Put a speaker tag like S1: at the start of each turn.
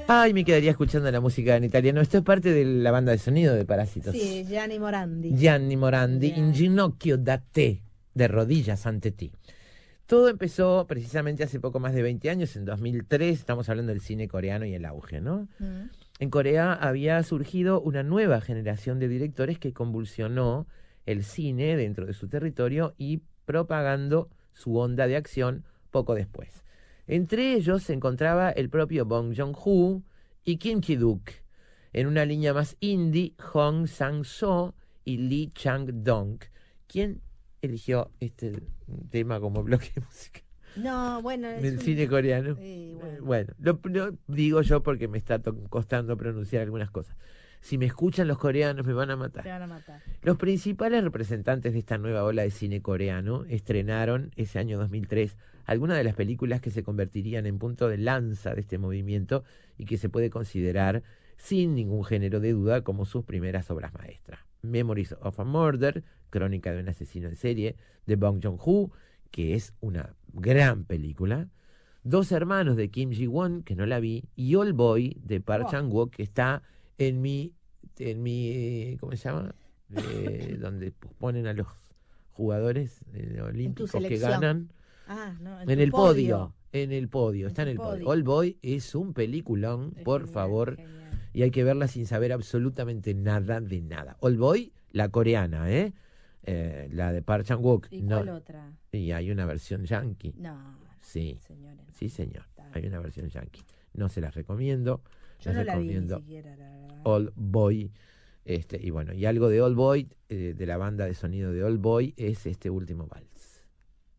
S1: Ay, me quedaría escuchando la música en italiano. Esto es parte de la banda de sonido de Parásitos.
S2: Sí, Gianni Morandi.
S1: Gianni Morandi, In
S2: Gianni.
S1: ginocchio da te, de rodillas ante ti. Todo empezó precisamente hace poco más de 20 años, en 2003, estamos hablando del cine coreano y el auge, ¿no?
S2: Mm.
S1: En Corea había surgido una nueva generación de directores que convulsionó el cine dentro de su territorio y propagando su onda de acción poco después. Entre ellos se encontraba el propio Bong Joon-ho y Kim Ki-duk. En una línea más indie, Hong Sang-soo y Lee Chang-dong. ¿Quién eligió este tema como bloque de música
S2: No, bueno,
S1: del cine coreano?
S2: bueno.
S1: Bueno, lo digo yo porque me está costando pronunciar algunas cosas. Si me escuchan los coreanos me van a matar.
S2: Te van a matar.
S1: Los principales representantes de esta nueva ola de cine coreano estrenaron ese año 2003 algunas de las películas que se convertirían en punto de lanza de este movimiento y que se puede considerar sin ningún género de duda como sus primeras obras maestras. Memories of a Murder, Crónica de un asesino en serie, de Bong Joon-ho, que es una gran película. Dos hermanos de Kim Ji-won, que no la vi, y Old Boy de Park Chan-wook, que está en mi, ¿cómo se llama? Donde ponen a los jugadores olímpicos que
S2: selección.
S1: ganan.
S2: Ah, no,
S1: En
S2: tu
S1: el
S2: podio.
S1: podio, está en el podio. Old Boy es un peliculón,
S2: Es
S1: por
S2: genial,
S1: favor,
S2: genial.
S1: y hay que verla sin saber absolutamente nada de nada. Old Boy, la coreana, la de Park Chan-wook.
S2: ¿Y
S1: No,
S2: cuál otra?
S1: y hay una versión yankee.
S2: No,
S1: Sí,
S2: señores.
S1: sí, señor.
S2: Está
S1: Hay
S2: bien.
S1: una versión yankee. No se las recomiendo.
S2: Yo
S1: Les
S2: no la vi ni
S1: recomiendo
S2: siquiera, la verdad.
S1: Old Boy. Y bueno, y algo de Old Boy, de la banda de sonido de Old Boy, es este último vals.